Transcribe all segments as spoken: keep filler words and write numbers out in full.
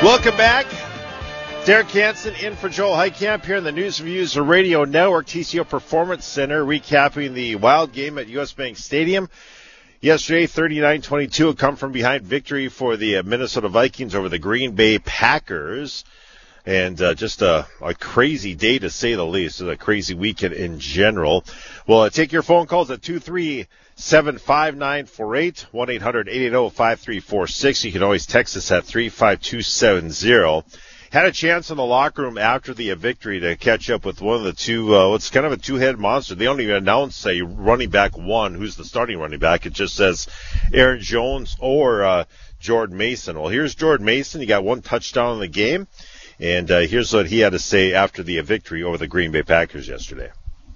Welcome back. Derek Hansen in for Joel Heitkamp here in the News Reviews Radio Network, T C O Performance Center, recapping the Wild game at U S Bank Stadium. Yesterday, thirty-nine twenty-two, a come-from-behind victory for the Minnesota Vikings over the Green Bay Packers. And uh, just a, a crazy day, to say the least. A crazy weekend in general. Well, uh, take your phone calls at two three seven five nine four eight, one eight hundred eight eight zero five three four six. You can always text us at three five two seven zero. Had a chance in the locker room after the victory to catch up with one of the two, uh, what's kind of a two-head monster. They don't even announce a running back one, who's the starting running back. It just says Aaron Jones or uh, Jordan Mason. Well, here's Jordan Mason. He got one touchdown in the game. And uh, here's what he had to say after the victory over the Green Bay Packers yesterday.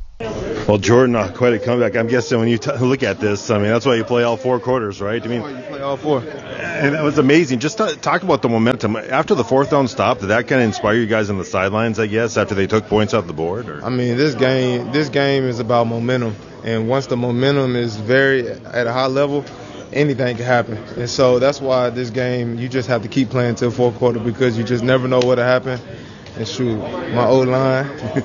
Well, Jordan, uh, quite a comeback. I'm guessing when you t- look at this, I mean, that's why you play all four quarters, right? I mean, you play all four. And that was amazing. Just t- talk about the momentum. After the fourth down stop, did that kind of inspire you guys on the sidelines, I guess, after they took points off the board? Or? I mean, this game, this game is about momentum. And once the momentum is very at a high level, anything can happen. And so that's why this game, you just have to keep playing till fourth quarter, because you just never know what'll happen. And shoot, my O-line,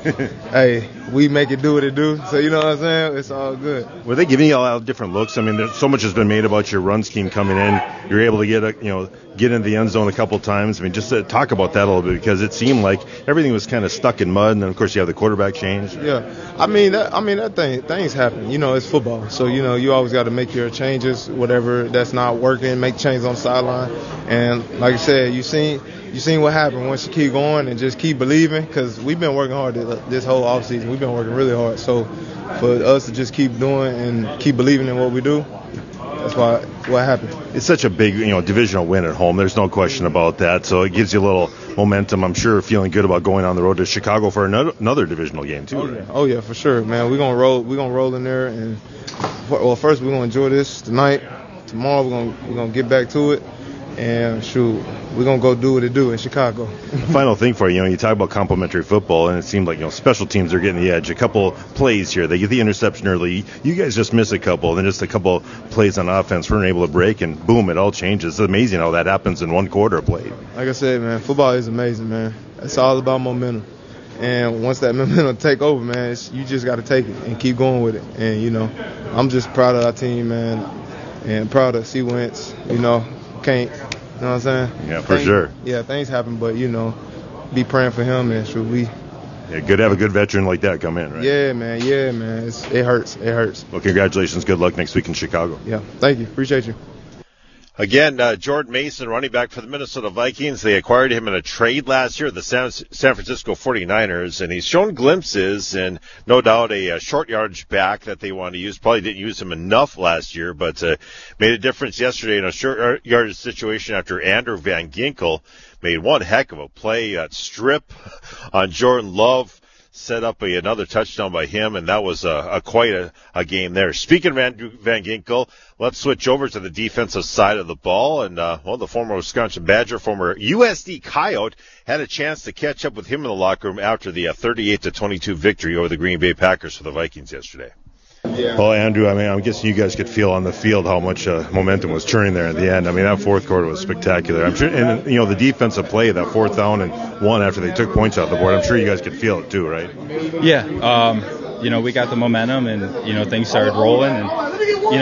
hey, we make it do what it do. So, you know what I'm saying? It's all good. Were they giving you a lot of different looks? I mean, there's so much has been made about your run scheme coming in. You're able to get, a, you know, get into the end zone a couple times. I mean, just to talk about that a little bit, because it seemed like everything was kind of stuck in mud. And then, of course, you have the quarterback change. Yeah, I mean, that, I mean, that thing, things happen. You know, it's football. So, you know, you always got to make your changes, whatever that's not working, make changes on the sideline. And like I said, you seen. You seen what happened once you keep going and just keep believing, because we've been working hard this whole offseason. We've been working really hard. So for us to just keep doing and keep believing in what we do, that's why what happened. It's such a big, you know, divisional win at home. There's no question about that. So it gives you a little momentum. I'm sure feeling good about going on the road to Chicago for another, another divisional game too. Oh yeah, oh, yeah, for sure, man. We're gonna roll. We're gonna roll in there, and well, first we're gonna enjoy this tonight. Tomorrow we're gonna we're gonna get back to it. And shoot, we're going to go do what it do in Chicago. Final thing for you, you know, you talk about complimentary football, and it seemed like, you know, special teams are getting the edge. A couple plays here. They get the interception early. You guys just miss a couple, and then just a couple plays on offense. We're able to break, and boom, it all changes. It's amazing how that happens in one quarter of play. Like I said, man, football is amazing, man. It's all about momentum. And once that momentum take over, man, it's, you just got to take it and keep going with it. And, you know, I'm just proud of our team, man, and proud of C. Wentz, you know. Can't, you know what I'm saying? Yeah, for things, sure. Yeah, things happen, but, you know, be praying for him, and should we. Yeah, good to have a good veteran like that come in, right? Yeah, man, yeah, man. It's, it hurts. It hurts. Well, congratulations. Good luck next week in Chicago. Yeah, thank you. Appreciate you. Again, uh, Jordan Mason, running back for the Minnesota Vikings. They acquired him in a trade last year, the San, San Francisco forty-niners, and he's shown glimpses, and no doubt a, a short yardage back that they want to use. Probably didn't use him enough last year, but uh, made a difference yesterday in a short yardage situation after Andrew Van Ginkel made one heck of a play, uh, strip on Jordan Love. Set up a, another touchdown by him, and that was a, a quite a, a game there. Speaking of Andrew Van Ginkel, let's switch over to the defensive side of the ball. And, uh, well, the former Wisconsin Badger, former U S D Coyote, had a chance to catch up with him in the locker room after the uh, thirty-eight to twenty-two victory over the Green Bay Packers for the Vikings yesterday. Yeah. Well, Andrew, I mean, I'm guessing you guys could feel on the field how much uh, momentum was turning there at the end. I mean, that fourth quarter was spectacular. I'm sure, and you know, the defensive play, that fourth down and one after they took points off the board. I'm sure you guys could feel it too, right? Yeah. Um, you know, we got the momentum, and you know, things started rolling, and you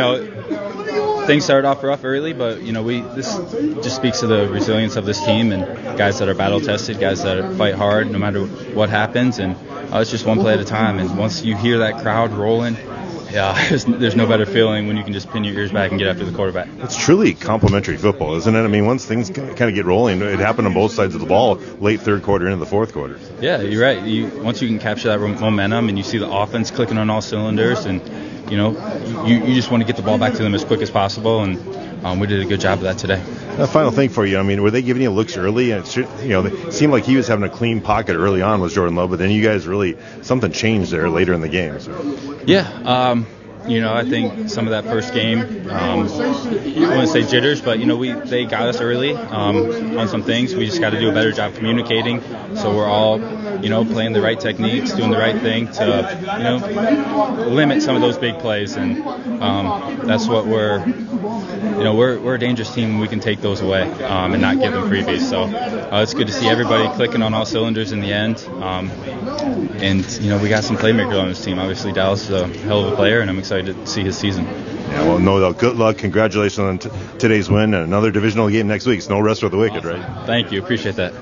know, things started off rough early, but you know, we this just speaks to the resilience of this team and guys that are battle tested, guys that fight hard no matter what happens, and uh, it's just one play at a time. And once you hear that crowd rolling. Yeah, there's, there's no better feeling when you can just pin your ears back and get after the quarterback. It's truly complimentary football, isn't it? I mean, once things kind of get rolling, it happened on both sides of the ball, late third quarter into the fourth quarter. Yeah, you're right. You, once you can capture that momentum and you see the offense clicking on all cylinders, and you know, you, you just want to get the ball back to them as quick as possible, and um, we did a good job of that today. A final thing for you, I mean, were they giving you looks early? And it, you know, it seemed like he was having a clean pocket early on with Jordan Love, but then you guys really, something changed there later in the game. So. Yeah, um, you know, I think some of that first game, um, I wouldn't say jitters, but, you know, we they got us early um, on some things. We just got to do a better job communicating, so we're all, you know, playing the right techniques, doing the right thing to, you know, limit some of those big plays, and um, that's what we're you know, we're we're a dangerous team. We can take those away um, and not give them freebies. So uh, it's good to see everybody clicking on all cylinders in the end. Um, and you know, we got some playmakers on this team. Obviously, Dallas is a hell of a player, and I'm excited to see his season. Yeah, well, no doubt. Good luck. Congratulations on t- today's win and another divisional game next week. It's no rest for the wicked, Awesome. right? Thank you. Appreciate that.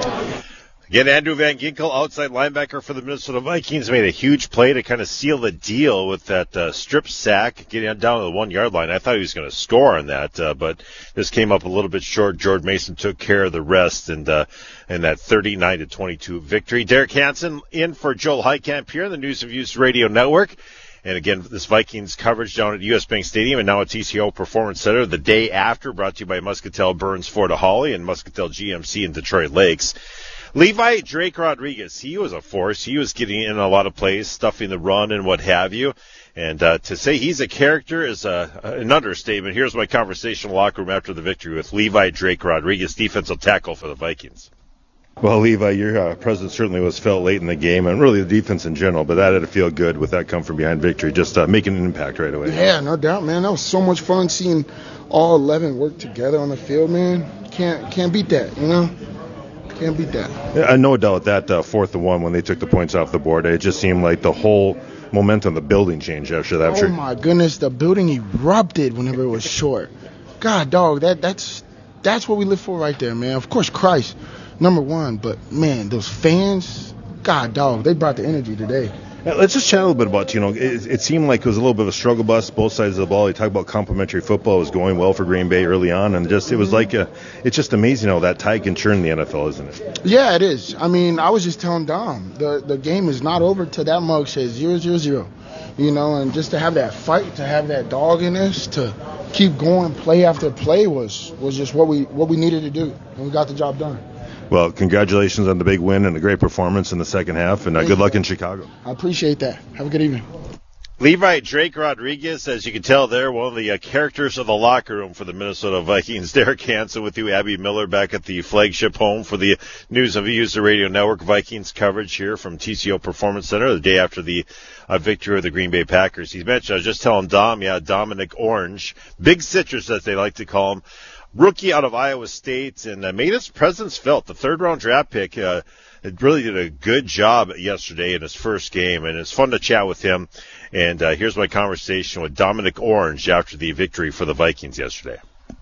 Again, Andrew Van Ginkel, outside linebacker for the Minnesota Vikings, made a huge play to kind of seal the deal with that uh, strip sack, getting down to the one-yard line. I thought he was going to score on that, uh, but this came up a little bit short. Jordan Mason took care of the rest, and uh, and that thirty-nine to twenty-two victory. Derek Hansen in for Joel Heitkamp here on the News and Views Radio Network. And again, this Vikings coverage down at U S Bank Stadium and now at T C O Performance Center the day after, brought to you by Muscatel Burns Ford of Holly and Muscatel G M C in Detroit Lakes. Levi Drake Rodriguez, he was a force. He was getting in a lot of plays, stuffing the run and what have you. And uh, to say he's a character is uh, an understatement. Here's my conversation in the locker room after the victory with Levi Drake Rodriguez, defensive tackle for the Vikings. Well, Levi, your uh, presence certainly was felt late in the game, and really the defense in general, but that had to feel good with that come from behind victory, just uh, making an impact right away. Yeah, no doubt, man. That was so much fun seeing all eleven work together on the field, man. Can't can't beat that, you know? Can't beat that. Yeah, no doubt that uh, fourth and one when they took the points off the board, it just seemed like the whole momentum, the building changed after that. Oh, sure. my goodness, the building erupted whenever it was short. God, dog, that that's that's what we live for right there, man. Of course, Christ. Number one, but man, those fans, God, dog, they brought the energy today. Yeah, let's just chat a little bit about, you know, it, it seemed like it was a little bit of a struggle bus, both sides of the ball. You talk about complementary football. It was going well for Green Bay early on, and just it was like a, it's just amazing how that tide can churn in the N F L, isn't it? Yeah, it is. I mean, I was just telling Dom, the the game is not over till that mug says zero, zero, zero. You know, and just to have that fight, to have that dog in us, to keep going play after play was was just what we what we needed to do, and we got the job done. Well, congratulations on the big win and a great performance in the second half, and uh, good luck in Chicago. I appreciate that. Have a good evening. Levi Drake Rodriguez, as you can tell there, one of the uh, characters of the locker room for the Minnesota Vikings. Derek Hansen with you, Abby Miller back at the flagship home for the News and Views Radio Network Vikings coverage here from T C O Performance Center the day after the uh, victory of the Green Bay Packers. He's mentioned, I was just telling Dom, yeah, Dominic Orange, Big Citrus as they like to call him, rookie out of Iowa State, and uh, made his presence felt. The third-round draft pick uh, really did a good job yesterday in his first game, and it's fun to chat with him. And uh, here's my conversation with Dominic Orange after the victory for the Vikings yesterday.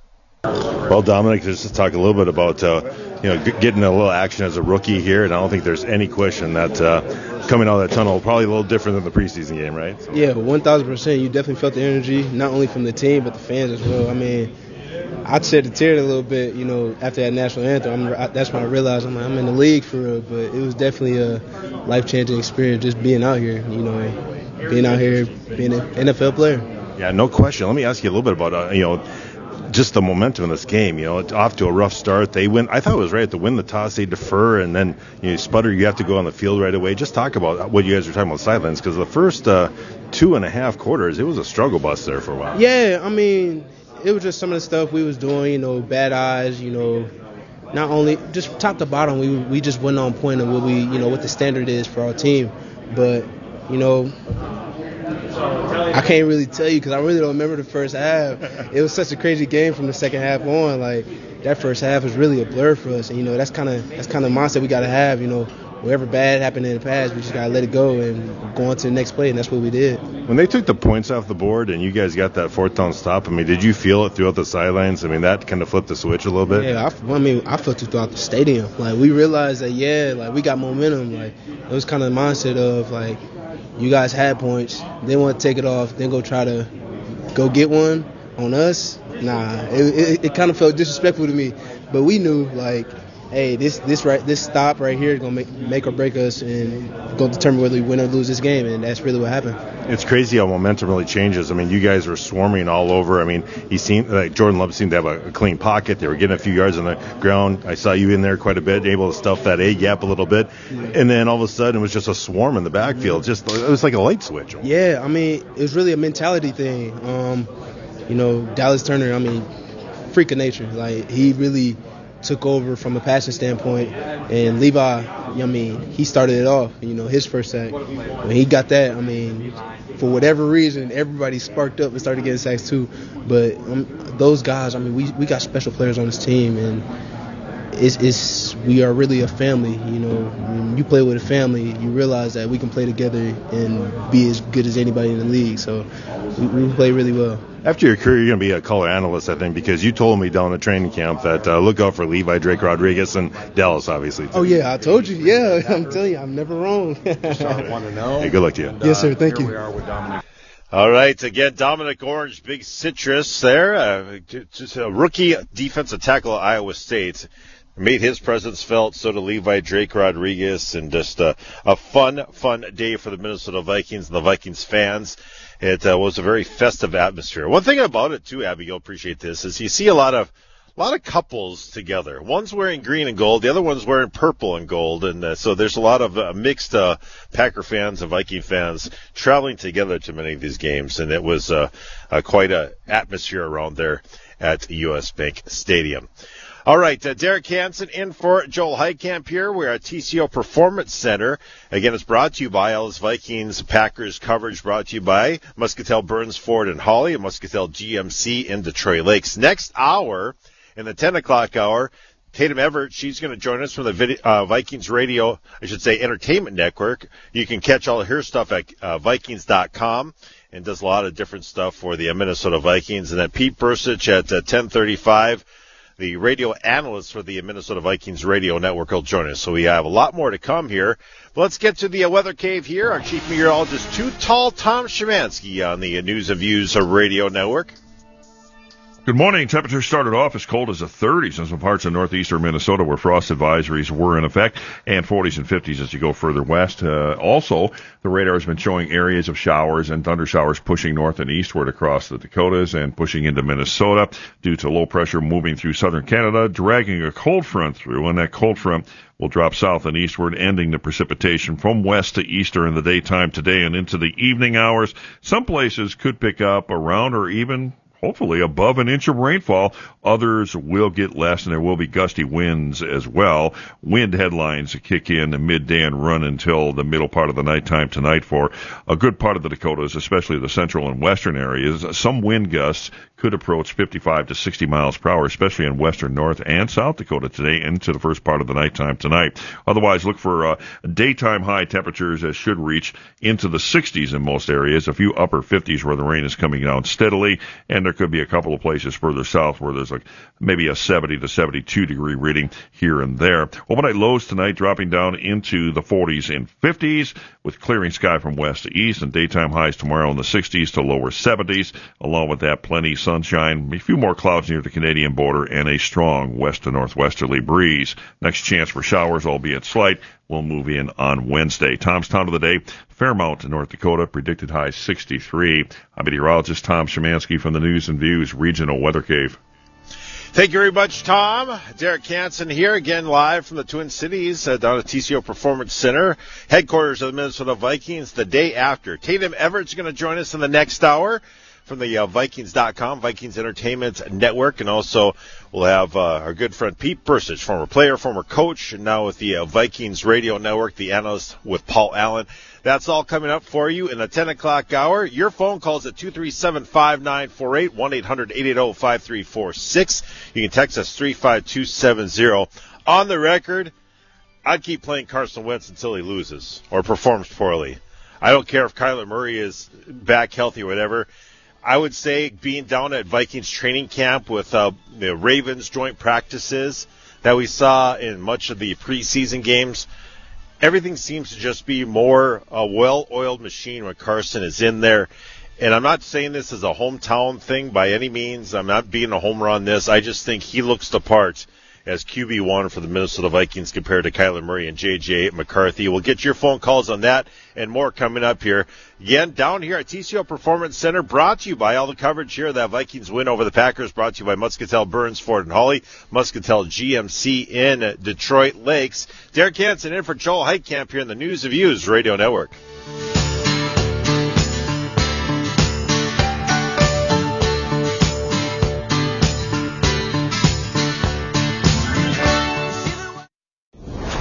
Well, Dominic, just to talk a little bit about uh, you know g- getting a little action as a rookie here, and I don't think there's any question that uh, coming out of that tunnel probably a little different than the preseason game, right? So. Yeah, one thousand percent. You definitely felt the energy, not only from the team but the fans as well. I mean, I shed a tear a little bit, you know, after that national anthem. I'm, that's when I realized I'm, like, I'm in the league for real. But it was definitely a life-changing experience just being out here, you know, being out here, being an N F L player. Yeah, no question. Let me ask you a little bit about, uh, you know, just the momentum of this game. You know, it's off to a rough start. They win. I thought it was right to win the toss. They defer, and then you know, sputter. You have to go on the field right away. Just talk about what you guys were talking about sidelines, because the first uh, two and a half quarters, it was a struggle bus there for a while. Yeah, I mean, it was just some of the stuff we was doing. You know, bad eyes. You know, not only just top to bottom, we we just went on point of what we, you know, what the standard is for our team. But you know, I can't really tell you because I really don't remember the first half. It was such a crazy game from the second half on. Like, that first half was really a blur for us, and you know that's kind of that's kind of mindset we got to have. You know, whatever bad happened in the past, we just gotta let it go and go on to the next play, and that's what we did. When they took the points off the board and you guys got that fourth down stop, I mean, did you feel it throughout the sidelines? I mean, that kind of flipped the switch a little bit. Yeah, I, I mean, I felt it throughout the stadium. Like, we realized that yeah, like we got momentum. Like, it was kind of the mindset of like, you guys had points, then want to take it off, then go try to go get one on us. Nah, it, it, it kind of felt disrespectful to me, but we knew like, hey, this this right this stop right here is gonna make make or break us and gonna determine whether we win or lose this game, and that's really what happened. It's crazy how momentum really changes. I mean, you guys were swarming all over. I mean, he seemed like Jordan Love seemed to have a, a clean pocket. They were getting a few yards on the ground. I saw you in there quite a bit, able to stuff that A gap a little bit, and then all of a sudden it was just a swarm in the backfield. Just it was like a light switch. Yeah, I mean, it was really a mentality thing. Um, you know, Dallas Turner, I mean, freak of nature. Like, he really took over from a passing standpoint, and Levi, I mean, he started it off. You know, his first sack. When he got that, I mean, for whatever reason, everybody sparked up and started getting sacks too. But um, those guys, I mean, we we got special players on this team, and it's, it's we are really a family. You know, when you play with a family, you realize that we can play together and be as good as anybody in the league. So we, we play really well. After your career, you're going to be a color analyst, I think, because you told me down at training camp that uh, look out for Levi, Drake Rodriguez, and Dallas, obviously, too. Oh, yeah, I told you. Yeah, I'm telling you, I'm never wrong. Want to know. Hey, good luck to you. And, uh, yes, sir. Thank here you. We are with Dominic. All right, again, Dominic Orange, big citrus there. Uh, just a rookie defensive tackle at Iowa State. Made his presence felt, so did Levi, Drake Rodriguez, and just uh, a fun, fun day for the Minnesota Vikings and the Vikings fans. It uh, was a very festive atmosphere. One thing about it, too, Abby, you'll appreciate this, is you see a lot of a lot of couples together. One's wearing green and gold, the other one's wearing purple and gold, and uh, so there's a lot of uh, mixed uh, Packer fans and Viking fans traveling together to many of these games, and it was uh, uh, quite an atmosphere around there at U S Bank Stadium. All right, uh, Derek Hansen in for Joel Heitkamp here. We're at T C O Performance Center. Again, it's brought to you by Ellis Vikings Packers coverage, brought to you by Muscatel Burns Ford and Holly, and Muscatel G M C in Detroit Lakes. Next hour, in the ten o'clock hour, Tatum Everett, she's going to join us from the video, uh, Vikings Radio, I should say Entertainment Network. You can catch all of her stuff at uh, Vikings dot com. And does a lot of different stuff for the Minnesota Vikings. And then Pete Bursich at uh, ten thirty-five. The radio analyst for the Minnesota Vikings Radio Network will join us. So we have a lot more to come here. But let's get to the uh, weather cave here. Our chief meteorologist, Too Tall Tom Szymanski on the uh, News and Views Radio Network. Good morning. Temperatures started off as cold as the thirties in some parts of northeastern Minnesota where frost advisories were in effect, and forties and fifties as you go further west. Uh, also, the radar has been showing areas of showers and thunder showers pushing north and eastward across the Dakotas and pushing into Minnesota due to low pressure moving through southern Canada, dragging a cold front through, and that cold front will drop south and eastward, ending the precipitation from west to east during the daytime today and into the evening hours. Some places could pick up around or even hopefully above an inch of rainfall. Others will get less, and there will be gusty winds as well. Wind headlines kick in midday and run until the middle part of the nighttime tonight for a good part of the Dakotas, especially the central and western areas. Some wind gusts could approach fifty-five to sixty miles per hour, especially in western North and South Dakota today into the first part of the nighttime tonight. Otherwise, look for uh, daytime high temperatures that should reach into the sixties in most areas, a few upper fifties where the rain is coming down steadily, and there could be a couple of places further south where there's like maybe a seventy to seventy-two degree reading here and there. Overnight lows tonight dropping down into the forties and fifties with clearing sky from west to east, and daytime highs tomorrow in the sixties to lower seventies. Along with that, plenty sunshine, a few more clouds near the Canadian border, and a strong west to northwesterly breeze. Next chance for showers, albeit slight, will move in on Wednesday. Tom's Town of the Day, Fairmount, North Dakota, predicted high sixty-three. I'm meteorologist Tom Szymanski from the News and Views Regional Weather Cave. Thank you very much, Tom. Derek Hansen here, again live from the Twin Cities uh, down at T C O Performance Center, headquarters of the Minnesota Vikings, the day after. Tatum Everett's going to join us in the next hour from the uh, Vikings dot com, Vikings Entertainment Network, and also we'll have uh, our good friend Pete Bursich, former player, former coach, and now with the uh, Vikings Radio Network, the analyst with Paul Allen. That's all coming up for you in the ten o'clock hour. Your phone calls at two three seven, five nine four eight, one eight hundred, eight eight zero, five three four six. You can text us three five two seven zero. On the record, I'd keep playing Carson Wentz until he loses or performs poorly. I don't care if Kyler Murray is back healthy or whatever. I would say being down at Vikings training camp with uh, the Ravens joint practices that we saw in much of the preseason games, everything seems to just be more a well-oiled machine when Carson is in there. And I'm not saying this as a hometown thing by any means. I'm not being a homer on this. I just think he looks the part as Q B one for the Minnesota Vikings compared to Kyler Murray and J J McCarthy. We'll get your phone calls on that and more coming up here. Again, down here at T C O Performance Center, brought to you by all the coverage here. That Vikings win over the Packers, brought to you by Muscatel Burns, Ford and Holly, Muscatel G M C in Detroit Lakes. Derek Hansen in for Joel Heitkamp here in the News of Views Radio Network.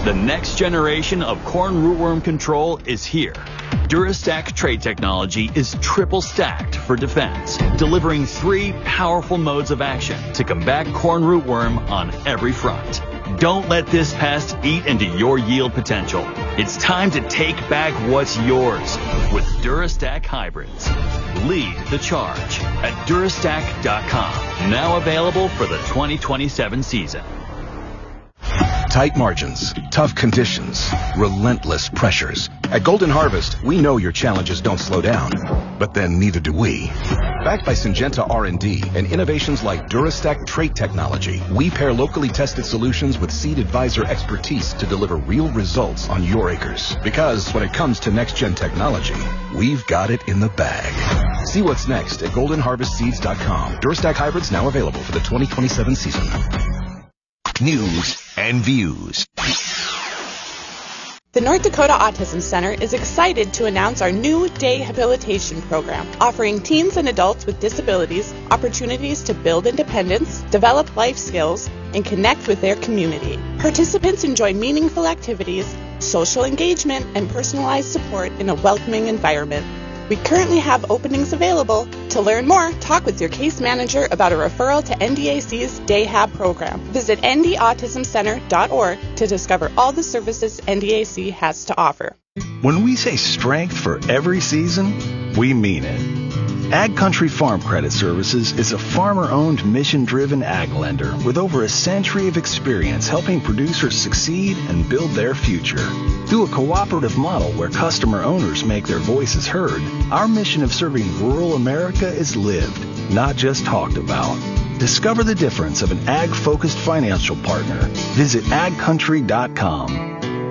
The next generation of corn rootworm control is here. Durastack trait technology is triple stacked for defense, delivering three powerful modes of action to combat corn rootworm on every front. Don't let this pest eat into your yield potential. It's time to take back what's yours with Durastack hybrids. Lead the charge at Durastack dot com. Now available for the twenty twenty-seven season. Tight margins, tough conditions, relentless pressures. At Golden Harvest, we know your challenges don't slow down, but then neither do we. Backed by Syngenta R and D and innovations like Durastack trait technology, we pair locally tested solutions with Seed Advisor expertise to deliver real results on your acres. Because when it comes to next-gen technology, we've got it in the bag. See what's next at golden harvest seeds dot com. Durastack hybrids now available for the twenty twenty-seven season. News and views. The North Dakota Autism Center is excited to announce our new day habilitation program, offering teens and adults with disabilities opportunities to build independence, develop life skills, and connect with their community. Participants enjoy meaningful activities, social engagement, and personalized support in a welcoming environment. We currently have openings available. To learn more, talk with your case manager about a referral to N D A C's Day Hab program. Visit n d autism center dot org to discover all the services N D A C has to offer. When we say strength for every season, we mean it. Ag Country Farm Credit Services is a farmer-owned, mission-driven ag lender with over a century of experience helping producers succeed and build their future. Through a cooperative model where customer owners make their voices heard, our mission of serving rural America is lived, not just talked about. Discover the difference of an ag-focused financial partner. Visit ag country dot com.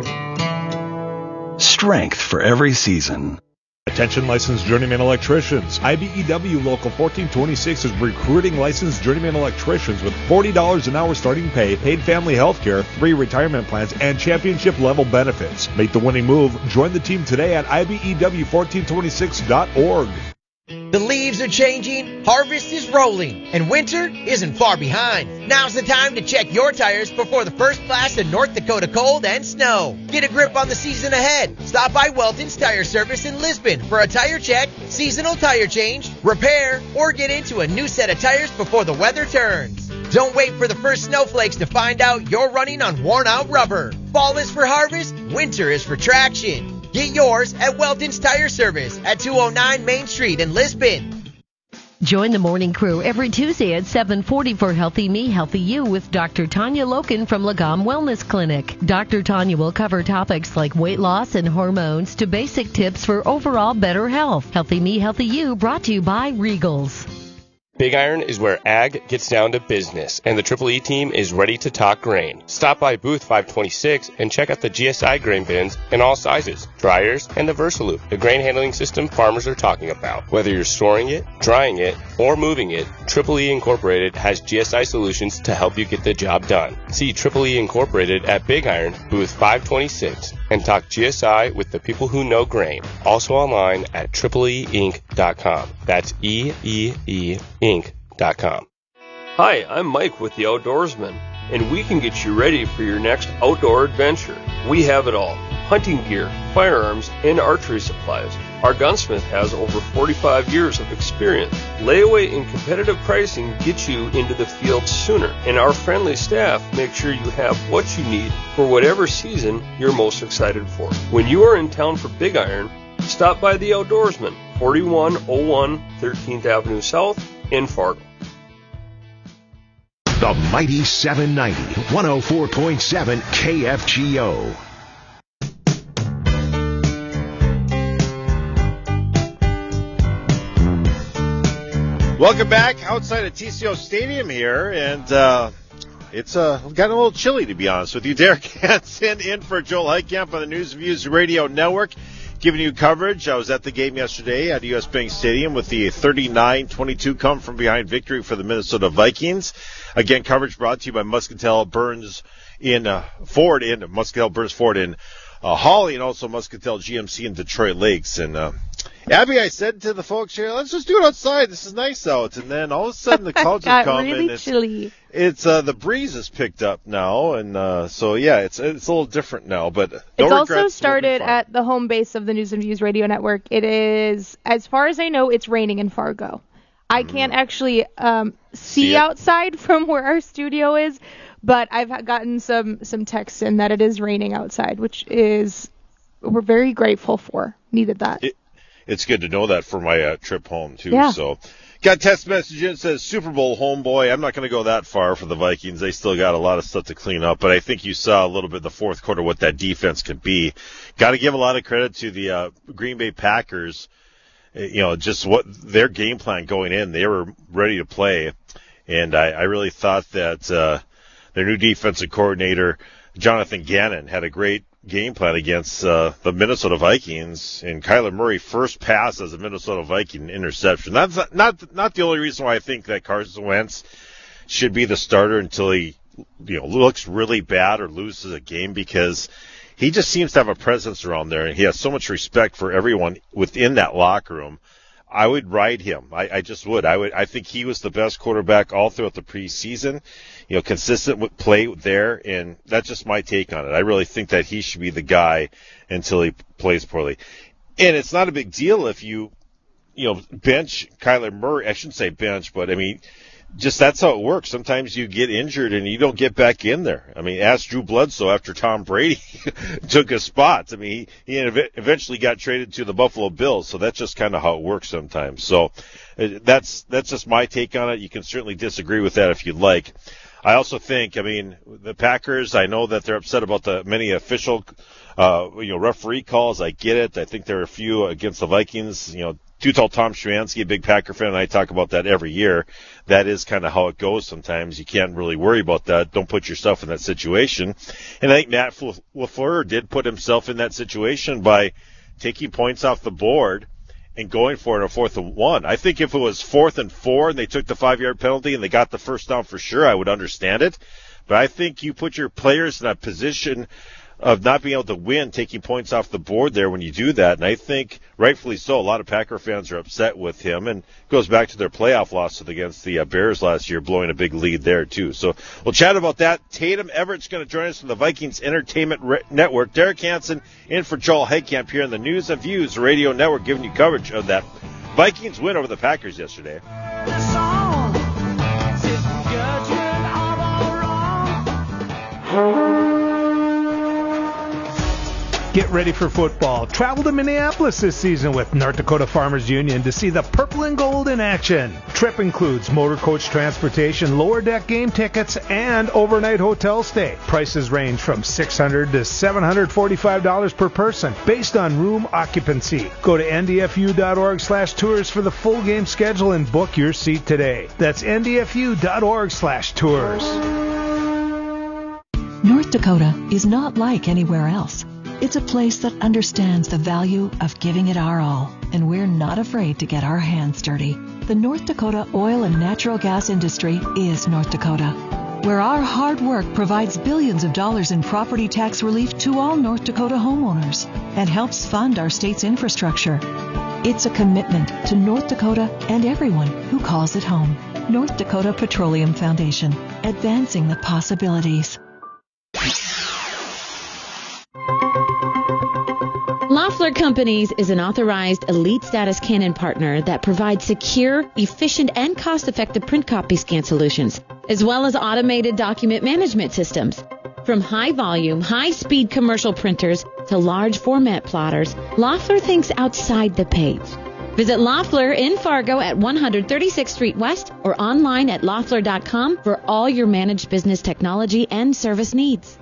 Strength for every season. Attention licensed journeyman electricians. I B E W Local fourteen twenty-six is recruiting licensed journeyman electricians with forty dollars an hour starting pay, paid family health care, three retirement plans, and championship level benefits. Make the winning move. Join the team today at I B E W fourteen twenty-six dot org. The leaves are changing, harvest is rolling, and winter isn't far behind. Now's the time to check your tires before the first blast of North Dakota cold and snow. Get a grip on the season ahead. Stop by Welton's Tire Service in Lisbon for a tire check, seasonal tire change, repair, or get into a new set of tires before the weather turns. Don't wait for the first snowflakes to find out you're running on worn-out rubber. Fall is for harvest, winter is for traction. Get yours at Welton's Tire Service at two oh nine Main Street in Lisbon. Join the morning crew every Tuesday at seven forty for Healthy Me, Healthy You with Doctor Tanya Loken from Lagom Wellness Clinic. Doctor Tanya will cover topics like weight loss and hormones to basic tips for overall better health. Healthy Me, Healthy You brought to you by Regals. Big Iron is where ag gets down to business, and the Triple E team is ready to talk grain. Stop by booth five twenty-six and check out the G S I grain bins in all sizes, dryers, and the Versaloop, the grain handling system farmers are talking about. Whether you're storing it, drying it, or moving it, Triple E Incorporated has G S I solutions to help you get the job done. See Triple E Incorporated at Big Iron, booth five twenty-six, and talk G S I with the people who know grain. Also online at triple e inc dot com. That's E E E inc dot com. Hi, I'm Mike with The Outdoorsman, and we can get you ready for your next outdoor adventure. We have it all: hunting gear, firearms, and archery supplies. Our gunsmith has over forty-five years of experience. Layaway and competitive pricing get you into the field sooner, and our friendly staff make sure you have what you need for whatever season you're most excited for. When you are in town for Big Iron, stop by The Outdoorsman, forty-one oh one thirteenth Avenue South in Fargo. The Mighty seven ninety, one oh four point seven K F G O. Welcome back outside of T C O Stadium here, and uh, it's uh, gotten a little chilly, to be honest with you. Derek Hansen in for Joel Heitkamp on the News and Views Radio Network, giving you coverage. I was at the game yesterday at U S Bank Stadium with the thirty-nine twenty-two come from behind victory for the Minnesota Vikings. Again, coverage brought to you by Muscatel Burns in uh, Ford in Muscatel Burns Ford in uh, Hawley, and also Muscatel G M C in Detroit Lakes. And uh, Abby, I said to the folks here, let's just do it outside. This is nice out. And then all of a sudden the clouds have come really and it's, chilly. it's uh, the breeze has picked up now. And uh, so, yeah, it's it's a little different now. But no It's also regrets, started at the home base of the News and Views Radio Network. It is, as far as I know, it's raining in Fargo. I can't actually um, see, See it? outside from where our studio is, but I've gotten some, some texts in that it is raining outside, which is we're very grateful for. Needed that. It, it's good to know that for my uh, trip home, too. Yeah. So, got a text message in. It says, Super Bowl homeboy. I'm not going to go that far for the Vikings. They still got a lot of stuff to clean up, but I think you saw a little bit in the fourth quarter what that defense could be. Got to give a lot of credit to the uh, Green Bay Packers. You know, just what their game plan going in. They were ready to play, and I, I really thought that uh, their new defensive coordinator, Jonathan Gannon, had a great game plan against uh, the Minnesota Vikings, and Kyler Murray first pass as a Minnesota Viking interception. That's not, not not the only reason why I think that Carson Wentz should be the starter until he, you know, looks really bad or loses a game, because he just seems to have a presence around there, and he has so much respect for everyone within that locker room. I would ride him. I, I just would. I would. I think he was the best quarterback all throughout the preseason. You know, consistent with play there, and that's just my take on it. I really think that he should be the guy until he plays poorly. And it's not a big deal if you, you know, bench Kyler Murray. I shouldn't say bench, but I mean, just that's how it works. Sometimes you get injured and you don't get back in there. I mean, ask Drew Bledsoe after Tom Brady took his spots. I mean, he, he eventually got traded to the Buffalo Bills, so that's just kind of how it works sometimes. So that's that's just my take on it. You can certainly disagree with that if you'd like. I also think, I mean, the Packers, I know that they're upset about the many official, uh, you know, referee calls. I get it. I think there are a few against the Vikings. You know, Too-Tall Tom Szymanski, a big Packer fan, and I talk about that every year. That is kind of how it goes sometimes. You can't really worry about that. Don't put yourself in that situation. And I think Matt LaFleur did put himself in that situation by taking points off the board and going for it on fourth and one. I think if it was fourth and four and they took the five-yard penalty and they got the first down for sure, I would understand it. But I think you put your players in a position of not being able to win, taking points off the board there when you do that. And I think, rightfully so, a lot of Packer fans are upset with him. And it goes back to their playoff loss against the uh, Bears last year, blowing a big lead there, too. So we'll chat about that. Tatum Everett's going to join us from the Vikings Entertainment Re- Network. Derek Hansen in for Joel Heitkamp here on the News and Views Radio Network, giving you coverage of that Vikings win over the Packers yesterday. Get ready for football. Travel to Minneapolis this season with North Dakota Farmers Union to see the purple and gold in action. Trip includes motor coach transportation, lower deck game tickets, and overnight hotel stay. Prices range from six hundred dollars to seven hundred forty-five dollars per person based on room occupancy. Go to N D F U dot org slash tours for the full game schedule and book your seat today. That's N D F U dot org slash tours. North Dakota is not like anywhere else. It's a place that understands the value of giving it our all, and we're not afraid to get our hands dirty. The North Dakota oil and natural gas industry is North Dakota, where our hard work provides billions of dollars in property tax relief to all North Dakota homeowners and helps fund our state's infrastructure. It's a commitment to North Dakota and everyone who calls it home. North Dakota Petroleum Foundation, advancing the possibilities. Loeffler Companies is an authorized elite status Canon partner that provides secure, efficient, and cost-effective print copy scan solutions, as well as automated document management systems. From high-volume, high-speed commercial printers to large format plotters, Loeffler thinks outside the page. Visit Loeffler in Fargo at one thirty-sixth Street West or online at loeffler dot com for all your managed business technology and service needs.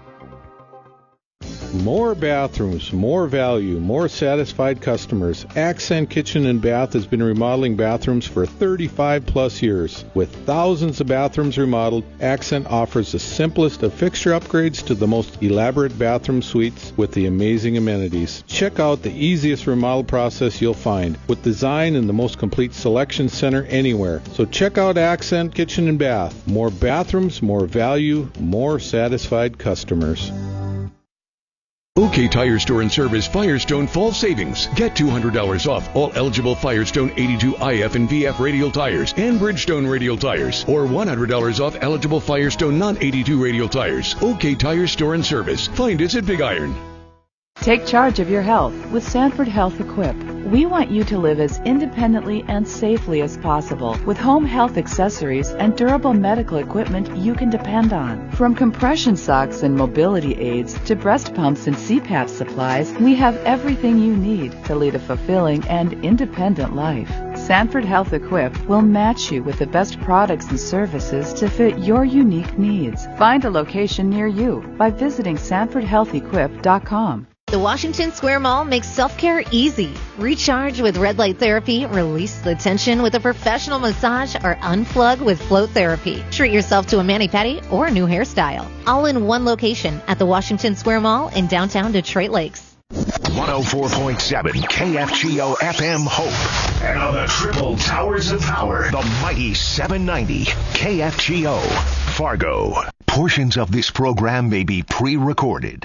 More bathrooms, more value, more satisfied customers. Accent Kitchen and Bath has been remodeling bathrooms for thirty-five plus years. With thousands of bathrooms remodeled, Accent offers the simplest of fixture upgrades to the most elaborate bathroom suites with the amazing amenities. Check out the easiest remodel process you'll find, with design and the most complete selection center anywhere. So check out Accent Kitchen and Bath. More bathrooms, more value, more satisfied customers. OK Tire Store and Service Firestone Fall Savings. Get two hundred dollars off all eligible Firestone eighty-two I F and V F radial tires and Bridgestone radial tires, or one hundred dollars off eligible Firestone non eighty-two radial tires. OK Tire Store and Service. Find us at Big Iron. Take charge of your health with Sanford Health Equip. We want you to live as independently and safely as possible with home health accessories and durable medical equipment you can depend on. From compression socks and mobility aids to breast pumps and C PAP supplies, we have everything you need to lead a fulfilling and independent life. Sanford Health Equip will match you with the best products and services to fit your unique needs. Find a location near you by visiting sanford health equip dot com. The Washington Square Mall makes self-care easy. Recharge with red light therapy, release the tension with a professional massage, or unplug with float therapy. Treat yourself to a mani-pedi or a new hairstyle. All in one location at the Washington Square Mall in downtown Detroit Lakes. one oh four point seven K F G O F M Hope. And on the triple towers of power, the mighty seven ninety K F G O Fargo. Portions of this program may be pre-recorded.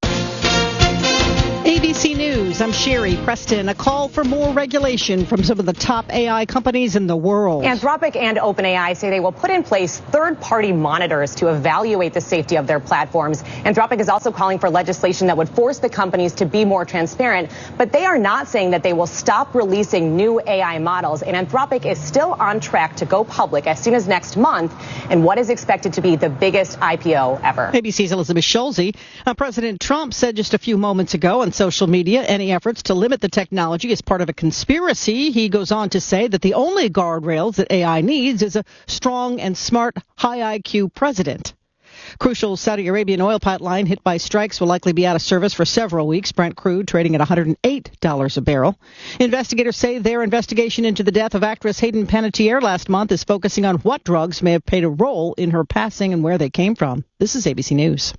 A B C News, I'm Sherry Preston. A call for more regulation from some of the top A I companies in the world. Anthropic and OpenAI say they will put in place third-party monitors to evaluate the safety of their platforms. Anthropic is also calling for legislation that would force the companies to be more transparent, but they are not saying that they will stop releasing new A I models. And Anthropic is still on track to go public as soon as next month in what is expected to be the biggest I P O ever. A B C's Elizabeth Schulze. Uh, President Trump said just a few moments ago on social media any efforts to limit the technology is part of a conspiracy. He goes on to say that the only guardrails that A I needs is a strong and smart, high I Q president. Crucial Saudi Arabian oil pipeline hit by strikes will likely be out of service for several weeks. Brent crude trading at one hundred eight dollars a barrel. Investigators say their investigation into the death of actress Hayden Panettiere last month is focusing on what drugs may have played a role in her passing and where they came from. This is A B C News.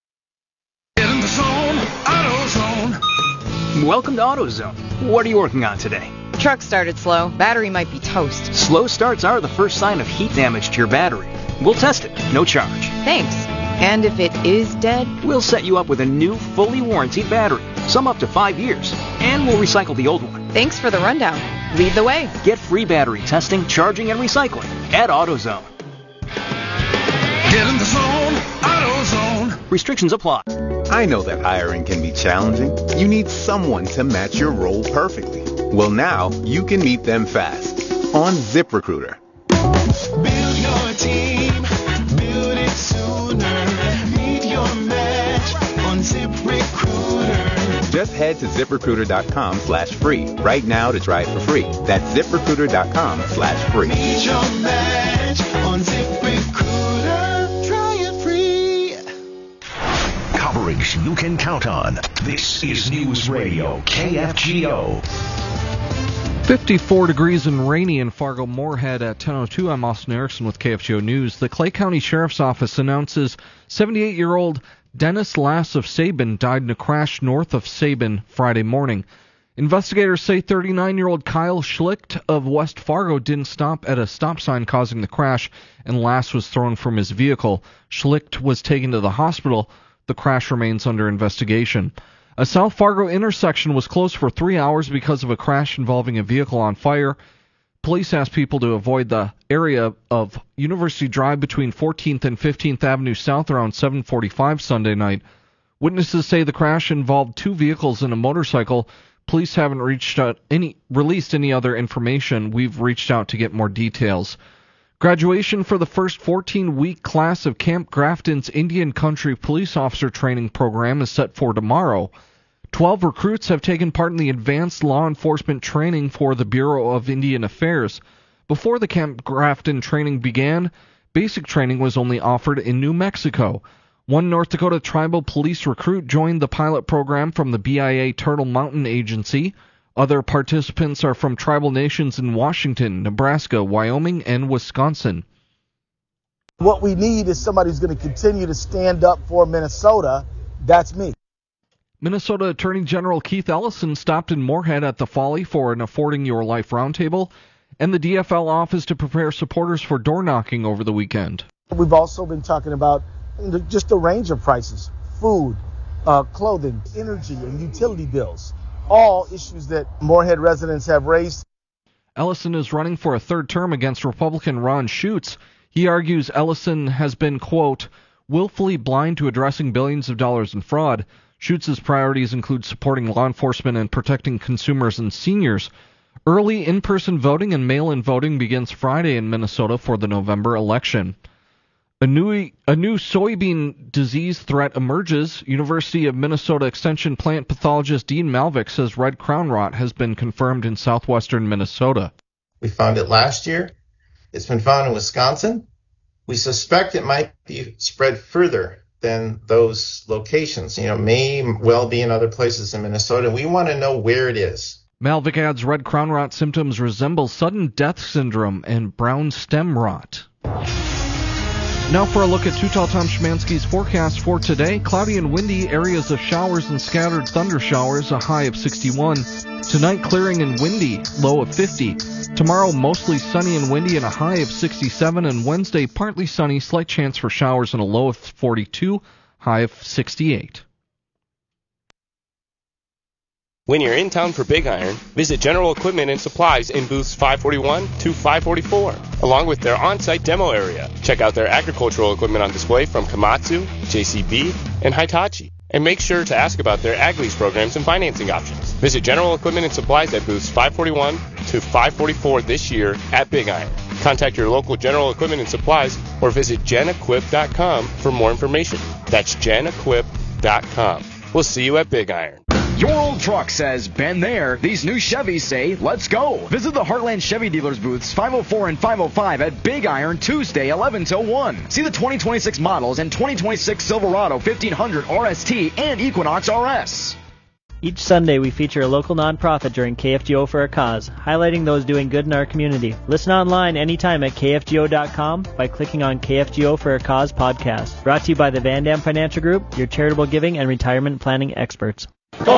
Welcome to AutoZone. What are you working on today? Truck started slow. Battery might be toast. Slow starts are the first sign of heat damage to your battery. We'll test it, no charge. Thanks. And if it is dead? We'll set you up with a new, fully warranted battery, some up to five years, and we'll recycle the old one. Thanks for the rundown. Lead the way. Get free battery testing, charging, and recycling at AutoZone. Get in the zone, AutoZone. Restrictions apply. I know that hiring can be challenging. You need someone to match your role perfectly. Well, now you can meet them fast on ZipRecruiter. Build your team, build it sooner. Meet your match on ZipRecruiter. Just head to ZipRecruiter.com slash free right now to try it for free. That's ZipRecruiter.com slash free. Meet your match on ZipRecruiter. Try it free. Coverage you can count on. This is News Radio K F G O. fifty-four degrees and rainy in Fargo Moorhead at ten oh two. I'm Austin Erickson with K F G O News. The Clay County Sheriff's Office announces seventy-eight-year-old Dennis Lass of Sabin died in a crash north of Sabin Friday morning. Investigators say thirty-nine-year-old Kyle Schlicht of West Fargo didn't stop at a stop sign, causing the crash, and Lass was thrown from his vehicle. Schlicht was taken to the hospital. The crash remains under investigation. A South Fargo intersection was closed for three hours because of a crash involving a vehicle on fire. Police asked people to avoid the area of University Drive between fourteenth and fifteenth Avenue South around seven forty-five Sunday night. Witnesses say the crash involved two vehicles and a motorcycle. Police haven't reached out any released any other information. We've reached out to get more details. Graduation for the first fourteen-week class of Camp Grafton's Indian Country Police Officer Training Program is set for tomorrow. Twelve recruits have taken part in the advanced law enforcement training for the Bureau of Indian Affairs. Before the Camp Grafton training began, basic training was only offered in New Mexico. One North Dakota tribal police recruit joined the pilot program from the B I A Turtle Mountain Agency. Other participants are from tribal nations in Washington, Nebraska, Wyoming, and Wisconsin. What we need is somebody who's going to continue to stand up for Minnesota. That's me. Minnesota Attorney General Keith Ellison stopped in Moorhead at the Folly for an Affording Your Life roundtable and the D F L office to prepare supporters for door knocking over the weekend. We've also been talking about just the range of prices, food, uh, clothing, energy, and utility bills. All issues that Moorhead residents have raised. Ellison is running for a third term against Republican Ron Schutz. He argues Ellison has been, quote, willfully blind to addressing billions of dollars in fraud. Schutz's priorities include supporting law enforcement and protecting consumers and seniors. Early in-person voting and mail-in voting begins Friday in Minnesota for the November election. A new, a new soybean disease threat emerges. University of Minnesota Extension plant pathologist Dean Malvik says red crown rot has been confirmed in southwestern Minnesota. We found it last year. It's been found in Wisconsin. We suspect it might be spread further than those locations. You know, may well be in other places in Minnesota. We want to know where it is. Malvik adds red crown rot symptoms resemble sudden death syndrome and brown stem rot. Now for a look at Too Tall Tom Szymanski's forecast for today. Cloudy and windy, areas of showers and scattered thunder showers, a high of sixty-one. Tonight, clearing and windy, low of fifty. Tomorrow, mostly sunny and windy and a high of sixty-seven. And Wednesday, partly sunny, slight chance for showers and a low of forty-two, high of sixty-eight. When you're in town for Big Iron, visit General Equipment and Supplies in booths five forty-one to five forty-four, along with their on-site demo area. Check out their agricultural equipment on display from Komatsu, J C B, and Hitachi. And make sure to ask about their ag lease programs and financing options. Visit General Equipment and Supplies at booths five forty-one to five forty-four this year at Big Iron. Contact your local General Equipment and Supplies or visit gen equip dot com for more information. That's gen equip dot com. We'll see you at Big Iron. Your old truck says, been there. These new Chevys say, let's go. Visit the Heartland Chevy Dealers booths five oh four and five oh five at Big Iron Tuesday, eleven till one. See the twenty twenty-six models and twenty twenty-six Silverado fifteen hundred R S T and Equinox R S. Each Sunday, we feature a local nonprofit during K F G O for a Cause, highlighting those doing good in our community. Listen online anytime at K F G O dot com by clicking on K F G O for a Cause podcast. Brought to you by the Van Dam Financial Group, your charitable giving and retirement planning experts.